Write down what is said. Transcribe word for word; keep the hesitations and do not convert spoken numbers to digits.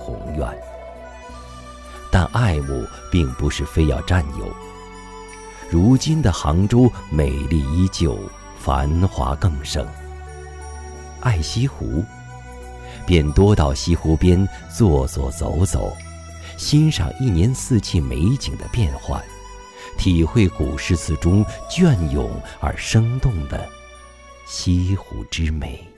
宏愿。但爱慕并不是非要占有。如今的杭州美丽依旧，繁华更盛。爱西湖，便多到西湖边坐坐走走，欣赏一年四季美景的变幻，体会古诗词中隽永而生动的西湖之美。